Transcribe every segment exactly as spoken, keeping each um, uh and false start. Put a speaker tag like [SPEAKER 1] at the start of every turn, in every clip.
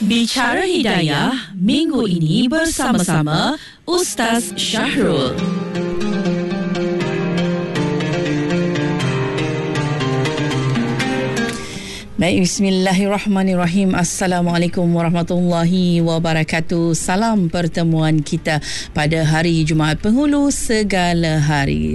[SPEAKER 1] Bicara Hidayah minggu ini bersama-sama Ustaz Syahrul.
[SPEAKER 2] Baik, bismillahirrahmanirrahim. Assalamualaikum warahmatullahi wabarakatuh. Salam pertemuan kita pada hari Jumaat Penghulu segala hari.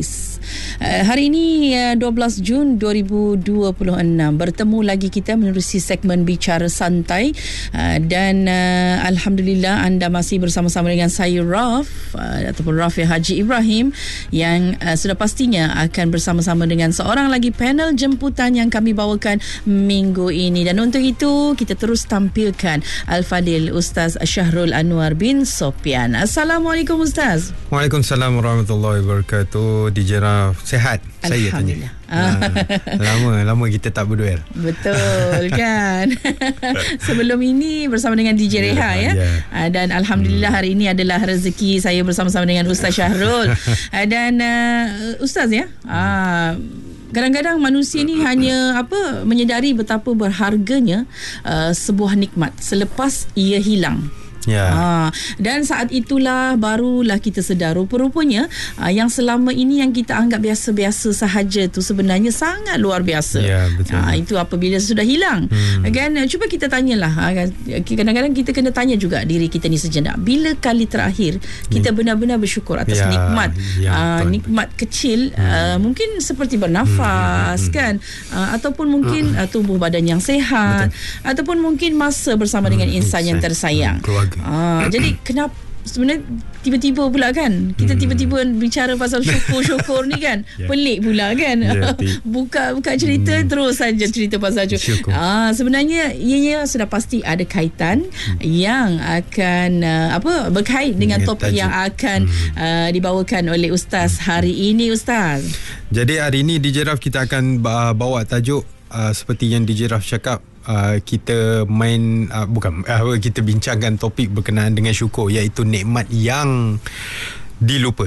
[SPEAKER 2] Uh, hari ini uh, dua belas Jun dua ribu dua puluh enam, bertemu lagi kita menerusi segmen Bicara Santai, uh, dan uh, Alhamdulillah anda masih bersama-sama dengan saya Raf, uh, ataupun Rafi Haji Ibrahim, yang uh, sudah pastinya akan bersama-sama dengan seorang lagi panel jemputan yang kami bawakan minggu ini. Dan untuk itu kita terus tampilkan Al-Fadil Ustaz Syahrul Anwar bin Sopyan. Assalamualaikum Ustaz.
[SPEAKER 3] Waalaikumsalam warahmatullahi wabarakatuh. D J Raf, sehat? Saya tanya. Ha, lama lama kita tak berduel. Betul kan?
[SPEAKER 2] Sebelum ini bersama dengan D J Reha, ya. Yeah. Dan Alhamdulillah hmm. hari ini adalah rezeki saya bersama-sama dengan Ustaz Syahrul. Dan uh, Ustaz, ya. Uh, Kadang-kadang manusia ni hanya apa menyedari betapa berharganya uh, sebuah nikmat selepas ia hilang. Ya. Ha, dan saat itulah barulah kita sedar rupa-rupanya uh, yang selama ini yang kita anggap biasa-biasa sahaja tu sebenarnya sangat luar biasa. Ya, betul. Ha, itu apabila sudah hilang. Hmm. Kan, cuba kita tanyalah. Kadang-kadang kita kena tanya juga diri kita ni sejenak. Bila kali terakhir kita benar-benar bersyukur atas ya, nikmat ya, uh, nikmat kecil, hmm. uh, mungkin seperti bernafas, hmm. kan, uh, ataupun mungkin uh, tubuh badan yang sehat, betul. Ataupun mungkin masa bersama hmm. dengan insan yang tersayang. Hmm. Ah, jadi kenapa sebenarnya tiba-tiba pula kan kita tiba-tiba bicara pasal syukur-syukur ni kan, yeah. pelik pula kan, yeah, buka buka cerita hmm. terus saja cerita pasal syukur. Ah, sebenarnya ianya sudah pasti ada kaitan hmm. yang akan uh, apa berkait dengan yeah, topik tajuk yang akan hmm. uh, dibawakan oleh Ustaz hari ini, Ustaz.
[SPEAKER 3] Jadi hari ini D J Raf kita akan bawa tajuk uh, seperti yang D J Raf cakap. Uh, kita main uh, bukan uh, kita bincangkan topik berkenaan dengan syukur, iaitu nikmat yang dilupa.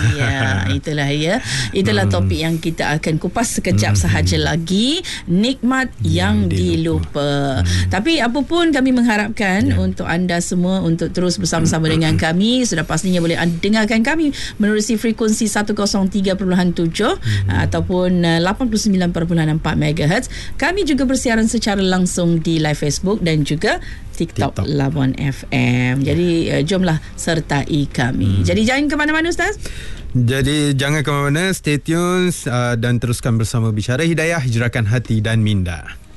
[SPEAKER 2] Ya, itulah ya. Itulah hmm. topik yang kita akan kupas sekejap hmm. sahaja lagi, nikmat yang, yang dilupa. dilupa. Hmm. Tapi apapun kami mengharapkan ya. untuk anda semua untuk terus bersama-sama dengan kami. Sudah pastinya boleh dengarkan kami menerusi frekuensi seratus tiga perpuluhan tujuh hmm. ataupun lapan puluh sembilan perpuluhan empat megahertz. Kami juga bersiaran secara langsung di live Facebook dan juga TikTok, TikTok. Labuan F M. Jadi uh, jomlah sertai kami. Hmm. Jadi jangan ke mana-mana, Ustaz.
[SPEAKER 3] Jadi jangan ke mana-mana, stay tune uh, dan teruskan bersama Bicara Hidayah, hijrahkan hati dan minda.